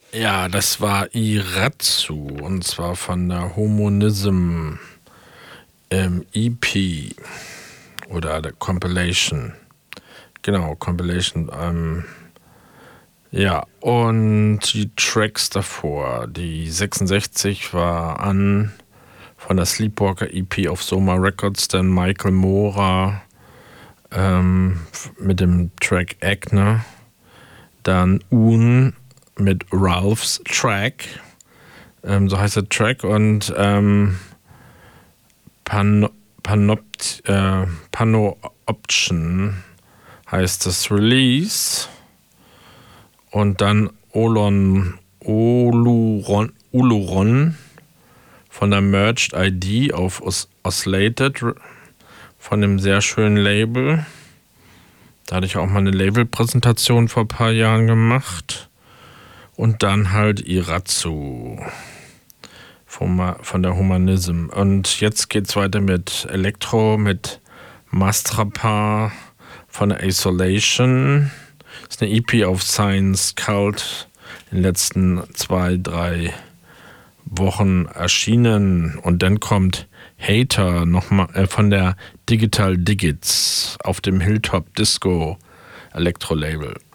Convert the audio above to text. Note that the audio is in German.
Ja, das war Iratsu und zwar von der Homonism EP oder der Compilation. Genau, Compilation. Ja, und die Tracks davor. Die 66 war von der Sleepwalker EP auf Soma Records, dann Michael Mora mit dem Track Agner, dann mit Ralphs Track, so heißt der Track, und Pano Option heißt das Release, und dann Uluron von der Merged ID auf Oscillated von dem sehr schönen Label. Da hatte ich auch mal eine Labelpräsentation vor ein paar Jahren gemacht. Und dann halt Iratsu von der Humanism. Und jetzt geht's weiter mit Elektro, mit Mastrapa von der Isolation. Das ist eine EP auf Science Cult in den letzten 2-3 Wochen erschienen. Und dann kommt Hater nochmal von der Digital Digits auf dem Hilltop Disco Elektro-Label.